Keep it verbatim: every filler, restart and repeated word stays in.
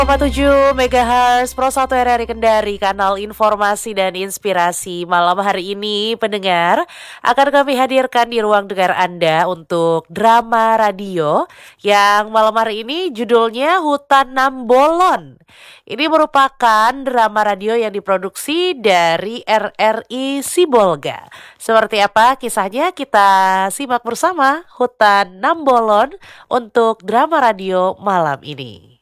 tujuh megahertz Pro satu R R I Kendari, kanal informasi dan inspirasi. Malam hari ini pendengar akan kami hadirkan di ruang dengar Anda untuk drama radio yang malam hari ini judulnya Hutan Nambolon. Ini merupakan drama radio yang diproduksi dari R R I Sibolga. Seperti apa kisahnya, kita simak bersama Hutan Nambolon untuk drama radio malam ini.